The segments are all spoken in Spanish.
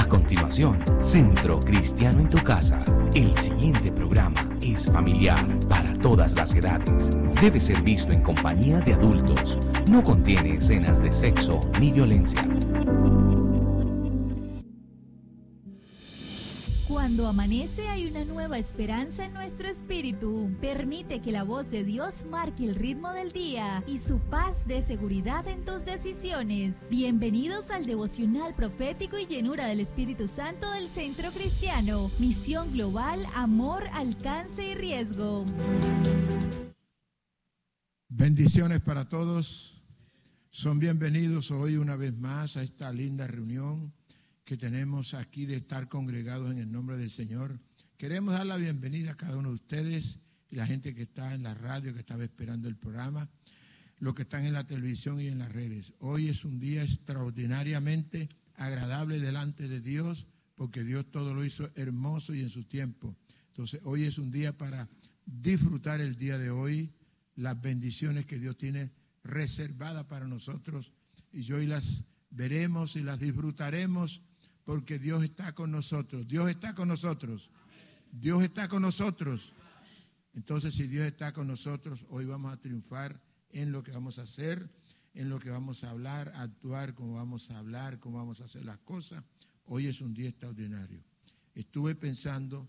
A continuación, Centro Cristiano en tu Casa. El siguiente programa es familiar para todas las edades. Debe ser visto en compañía de adultos. No contiene escenas de sexo ni violencia. Cuando amanece hay una nueva esperanza en nuestro espíritu. Permite que la voz de Dios marque el ritmo del día y su paz dé seguridad en tus decisiones. Bienvenidos al devocional profético y llenura del Espíritu Santo del Centro Cristiano. Misión global, amor, alcance y riesgo. Bendiciones para todos. Son bienvenidos hoy una vez más a esta linda reunión que tenemos aquí de estar congregados en el nombre del Señor. Queremos dar la bienvenida a cada uno de ustedes y la gente que está en la radio, que estaba esperando el programa, los que están en la televisión y en las redes. Hoy es un día extraordinariamente agradable delante de Dios, porque Dios todo lo hizo hermoso y en su tiempo. Entonces, hoy es un día para disfrutar el día de hoy, las bendiciones que Dios tiene reservadas para nosotros, y hoy las veremos y las disfrutaremos, porque Dios está con nosotros. Dios está con nosotros. Dios está con nosotros. Entonces, si Dios está con nosotros, hoy vamos a triunfar en lo que vamos a hacer, en lo que vamos a hablar, actuar como vamos a hablar, cómo vamos a hacer las cosas. Hoy es un día extraordinario. Estuve pensando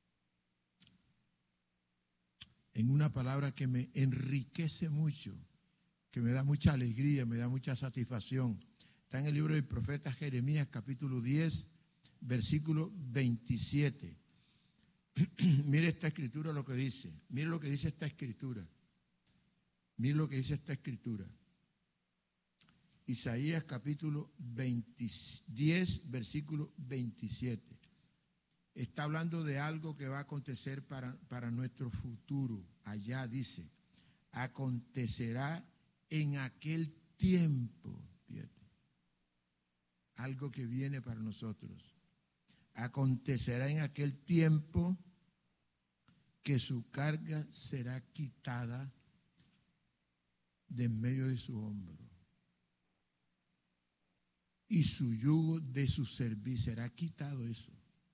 en una palabra que me enriquece mucho, que me da mucha alegría, me da mucha satisfacción. Está en el libro del profeta Jeremías, capítulo 10, versículo 27. Mire esta escritura lo que dice. Mire lo que dice esta escritura. Mire lo que dice esta escritura. Isaías, capítulo 10, versículo 27. Está hablando de algo que va a acontecer para nuestro futuro. Allá dice, acontecerá en aquel tiempo. Fíjate. Algo que viene para nosotros. Acontecerá en aquel tiempo que su carga será quitada de en medio de su hombro y su yugo de su cerviz será quitado eso.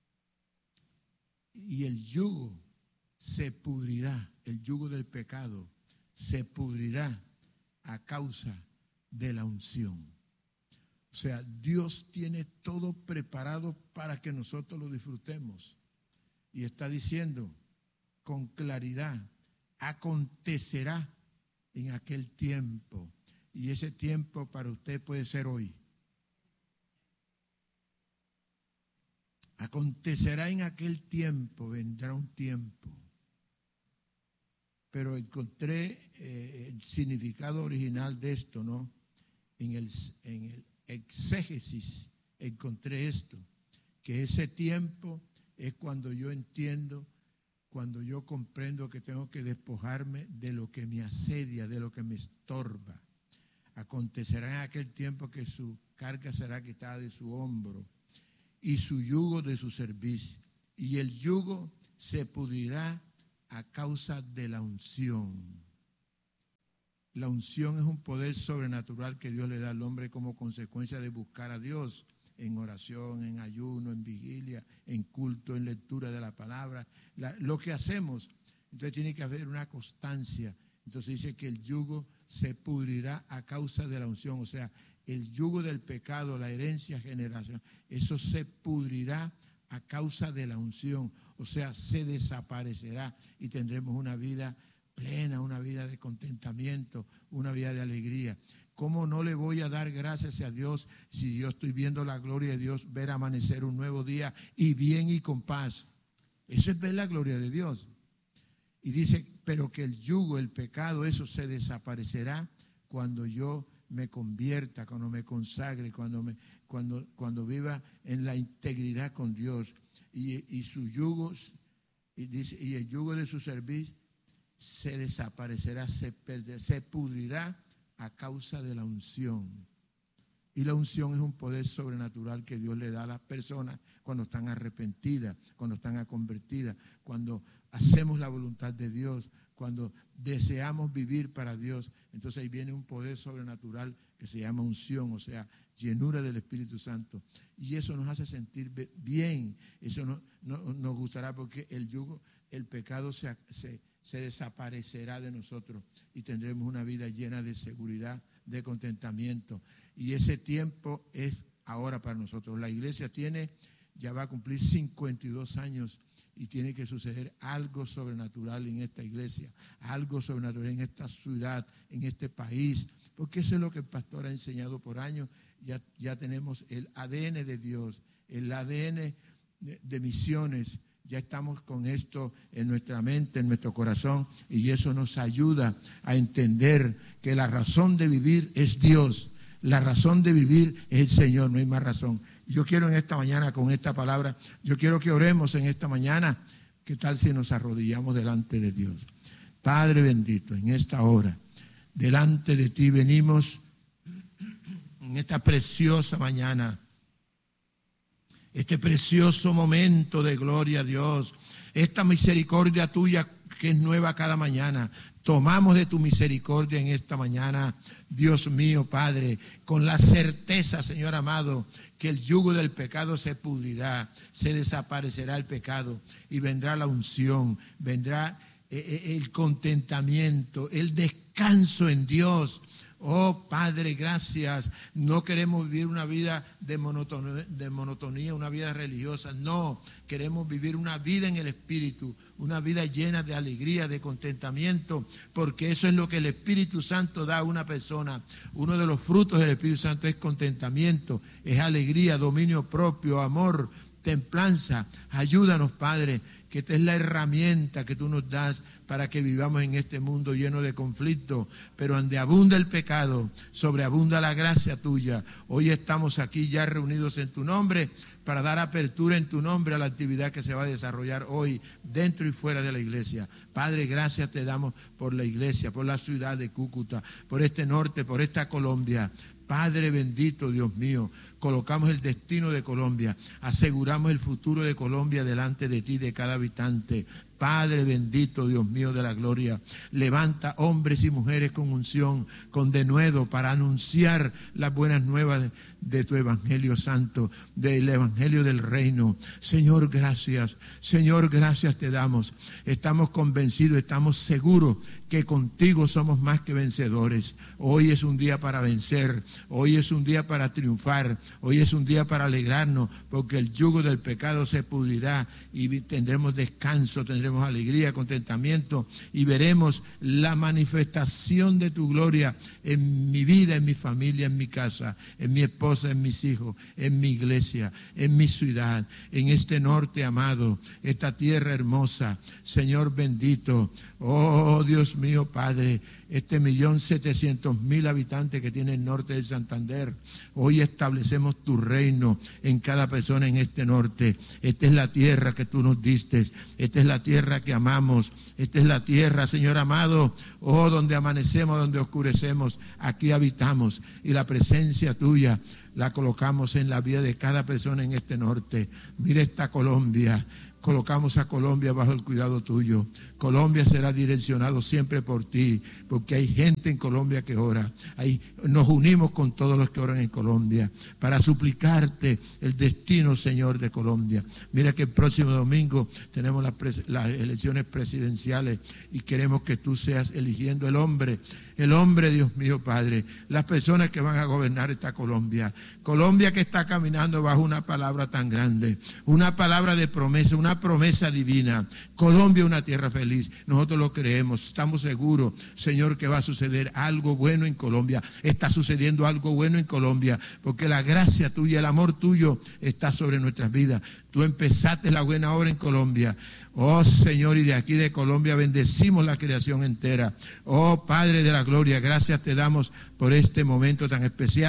Y el yugo se pudrirá, el yugo del pecado se pudrirá a causa de la unción. O sea, Dios tiene todo preparado para que nosotros lo disfrutemos. Y está diciendo con claridad, acontecerá en aquel tiempo. Y ese tiempo para usted puede ser hoy. Acontecerá en aquel tiempo, vendrá un tiempo. Pero encontré el significado original de esto, ¿no? En el exégesis encontré esto, que ese tiempo es cuando yo entiendo, cuando yo comprendo que tengo que despojarme de lo que me asedia, de lo que me estorba. Acontecerá en aquel tiempo que su carga será quitada de su hombro y su yugo de su cerviz, y el yugo se pudrirá a causa de la unción. La unción es un poder sobrenatural que Dios le da al hombre como consecuencia de buscar a Dios en oración, en ayuno, en vigilia, en culto, en lectura de la palabra. Lo que hacemos, entonces tiene que haber una constancia. Entonces dice que el yugo se pudrirá a causa de la unción. O sea, el yugo del pecado, la herencia generacional, eso se pudrirá a causa de la unción. O sea, se desaparecerá y tendremos una vida plena, una vida de contentamiento, una vida de alegría. ¿Cómo no le voy a dar gracias a Dios si yo estoy viendo la gloria de Dios, ver amanecer un nuevo día y bien y con paz? Eso es ver la gloria de Dios. Y dice, pero que el yugo, el pecado, eso se desaparecerá cuando yo me convierta, cuando me consagre, cuando viva en la integridad con Dios. Y su yugo, y dice, y el yugo de su cerviz se desaparecerá, se pudrirá a causa de la unción. Y la unción es un poder sobrenatural que Dios le da a las personas cuando están arrepentidas, cuando están convertidas, cuando hacemos la voluntad de Dios, cuando deseamos vivir para Dios. Entonces ahí viene un poder sobrenatural que se llama unción, o sea, llenura del Espíritu Santo. Y eso nos hace sentir bien. Eso nos gustará porque el yugo, el pecado se desaparecerá de nosotros y tendremos una vida llena de seguridad, de contentamiento. Y ese tiempo es ahora para nosotros. La iglesia ya va a cumplir 52 años y tiene que suceder algo sobrenatural en esta iglesia, algo sobrenatural en esta ciudad, en este país, porque eso es lo que el pastor ha enseñado por años. Ya tenemos el ADN de Dios, el ADN de misiones. Ya estamos con esto en nuestra mente, en nuestro corazón, y eso nos ayuda a entender que la razón de vivir es Dios. La razón de vivir es el Señor, no hay más razón. Yo quiero en esta mañana, con esta palabra, yo quiero que oremos en esta mañana. ¿Qué tal si nos arrodillamos delante de Dios? Padre bendito, en esta hora, delante de ti venimos en esta preciosa mañana, este precioso momento de gloria a Dios, esta misericordia tuya que es nueva cada mañana. Tomamos de tu misericordia en esta mañana, Dios mío, Padre, con la certeza, Señor amado, que el yugo del pecado se pudrirá, se desaparecerá el pecado y vendrá la unción, vendrá el contentamiento, el descanso en Dios. Oh Padre, gracias. No queremos vivir una vida de monotonía, una vida religiosa. No, queremos vivir una vida en el Espíritu, una vida llena de alegría, de contentamiento, porque eso es lo que el Espíritu Santo da a una persona. Uno de los frutos del Espíritu Santo es contentamiento, es alegría, dominio propio, amor, templanza. Ayúdanos, Padre, que esta es la herramienta que tú nos das para que vivamos en este mundo lleno de conflictos, pero donde abunda el pecado, sobreabunda la gracia tuya. Hoy estamos aquí ya reunidos en tu nombre para dar apertura en tu nombre a la actividad que se va a desarrollar hoy dentro y fuera de la iglesia. Padre, gracias te damos por la iglesia, por la ciudad de Cúcuta, por este norte, por esta Colombia. Padre bendito, Dios mío, colocamos el destino de Colombia, aseguramos el futuro de Colombia delante de ti, de cada habitante. Padre bendito, Dios mío de la gloria, levanta hombres y mujeres con unción, con denuedo, para anunciar las buenas nuevas de tu evangelio santo, del evangelio del reino. Señor, gracias te damos. Estamos convencidos, estamos seguros que contigo somos más que vencedores. Hoy es un día para vencer, hoy es un día para triunfar, hoy es un día para alegrarnos, porque el yugo del pecado se pudrirá y tendremos descanso, tendremos alegría, contentamiento y veremos la manifestación de tu gloria en mi vida, en mi familia, en mi casa, en mi esposa, en mis hijos, en mi iglesia, en mi ciudad, en este norte amado, esta tierra hermosa. Señor bendito, oh Dios mío, Padre, este 1.700.000 habitantes que tiene el norte de Santander, hoy establecemos tu reino en cada persona en este norte. Esta es la tierra que tú nos diste, esta es la tierra que amamos, esta es la tierra, Señor amado, oh, donde amanecemos, donde oscurecemos, aquí habitamos, y la presencia tuya la colocamos en la vida de cada persona en este norte. Mira esta Colombia. Colocamos a Colombia bajo el cuidado tuyo. Colombia será direccionado siempre por ti, porque hay gente en Colombia que ora. Nos unimos con todos los que oran en Colombia para suplicarte el destino, Señor, de Colombia. Mira que el próximo domingo tenemos las elecciones presidenciales y queremos que tú seas eligiendo el hombre, Dios mío, Padre, las personas que van a gobernar esta Colombia. Colombia que está caminando bajo una palabra tan grande, una palabra de promesa, una promesa divina. Colombia, una tierra feliz. Nosotros lo creemos, estamos seguros, Señor, que va a suceder algo bueno en Colombia. Está sucediendo algo bueno en Colombia, porque la gracia tuya, el amor tuyo está sobre nuestras vidas. Tú empezaste la buena obra en Colombia. Oh Señor, y de aquí de Colombia bendecimos la creación entera. Oh Padre de la gloria, gracias te damos por este momento tan especial,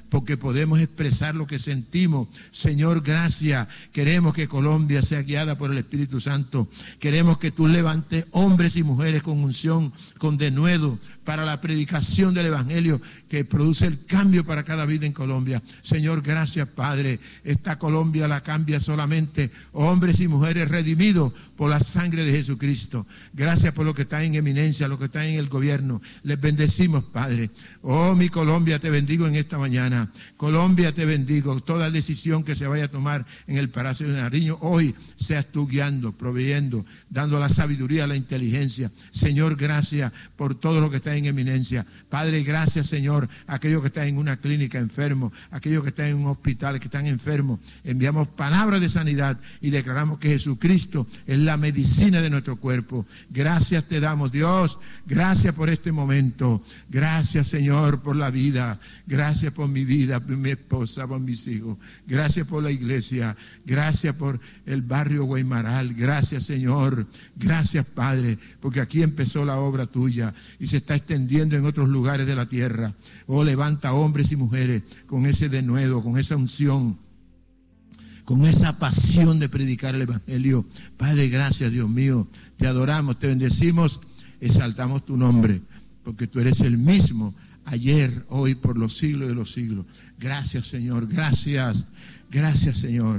porque podemos expresar lo que sentimos. Señor, gracias. Queremos que Colombia sea guiada por el Espíritu Santo. Queremos que tú levantes hombres y mujeres con unción, con denuedo, para la predicación del Evangelio que produce el cambio para cada vida en Colombia. Señor, gracias, Padre. Esta Colombia la cambia solamente hombres y mujeres redimidos por la sangre de Jesucristo. Gracias por lo que está en eminencia, lo que está en el gobierno. Les bendecimos, Padre. Oh, mi Colombia, te bendigo en esta mañana. Colombia, te bendigo. Toda decisión que se vaya a tomar en el Palacio de Nariño, hoy seas tú guiando, proveyendo, dando la sabiduría, la inteligencia. Señor, gracias por todo lo que está en eminencia. Padre, gracias, Señor, a aquellos que están en una clínica enfermos, aquellos que están en un hospital, que están enfermos. Enviamos palabras de sanidad y declaramos que Jesucristo es la medicina de nuestro cuerpo. Gracias te damos, Dios. Gracias por este momento. Gracias, Señor, por la vida. Gracias por mi vida, por mi esposa, por mis hijos. Gracias por la iglesia. Gracias por el barrio Guaymaral. Gracias, Señor. Gracias, Padre, porque aquí empezó la obra tuya y se está extendiendo en otros lugares de la tierra. Oh, levanta hombres y mujeres con ese denuedo, con esa unción, con esa pasión de predicar el Evangelio. Padre, gracias, Dios mío. Te adoramos, te bendecimos, exaltamos tu nombre, porque tú eres el mismo ayer, hoy, por los siglos de los siglos. Gracias, Señor, gracias, gracias, Señor.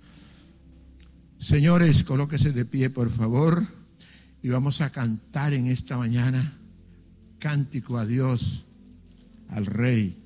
Señores, colóquese de pie, por favor, y vamos a cantar en esta mañana cántico a Dios, al Rey.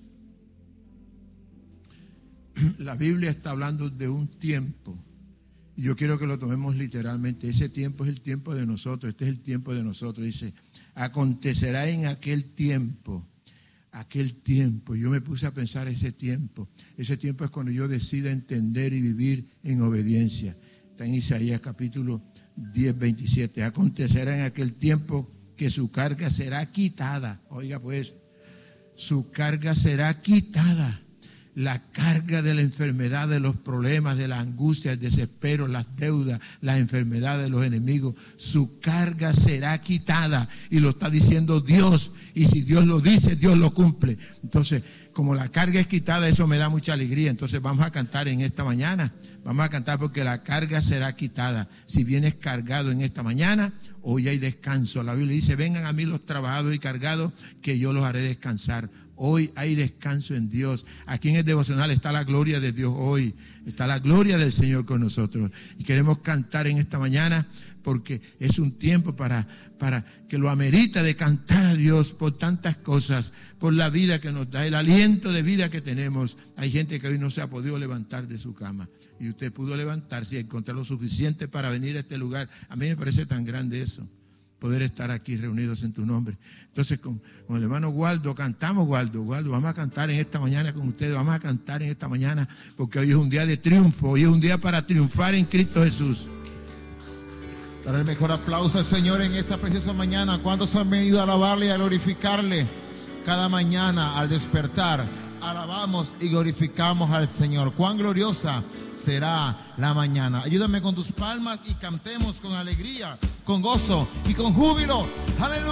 La Biblia está hablando de un tiempo, y yo quiero que lo tomemos literalmente. Ese tiempo es el tiempo de nosotros, este es el tiempo de nosotros. Dice, acontecerá en aquel tiempo. Yo me puse a pensar ese tiempo es cuando yo decida entender y vivir en obediencia. Está en Isaías capítulo 10, 27. Acontecerá en aquel tiempo que su carga será quitada. Oiga pues, su carga será quitada. La carga de la enfermedad, de los problemas, de la angustia, el desespero, las deudas, las enfermedades de los enemigos, su carga será quitada. Y lo está diciendo Dios. Y si Dios lo dice, Dios lo cumple. Entonces, como la carga es quitada, eso me da mucha alegría. Entonces vamos a cantar en esta mañana. Vamos a cantar porque la carga será quitada. Si vienes cargado en esta mañana, hoy hay descanso. La Biblia dice, vengan a mí los trabajados y cargados, que yo los haré descansar. Hoy hay descanso en Dios. Aquí en el devocional está la gloria de Dios hoy. Está la gloria del Señor con nosotros. Y queremos cantar en esta mañana porque es un tiempo para que lo amerita de cantar a Dios por tantas cosas, por la vida que nos da, el aliento de vida que tenemos. Hay gente que hoy no se ha podido levantar de su cama. Y usted pudo levantarse y encontrar lo suficiente para venir a este lugar. A mí me parece tan grande eso, poder estar aquí reunidos en tu nombre. Entonces con el hermano Waldo, cantamos, Waldo, vamos a cantar en esta mañana con ustedes, vamos a cantar en esta mañana, porque hoy es un día de triunfo, hoy es un día para triunfar en Cristo Jesús. Dar el mejor aplauso al Señor en esta preciosa mañana. ¿Cuántos han venido a alabarle y a glorificarle? Cada mañana al despertar, alabamos y glorificamos al Señor. Cuán gloriosa será la mañana. Ayúdame con tus palmas y cantemos con alegría, con gozo y con júbilo. Aleluya.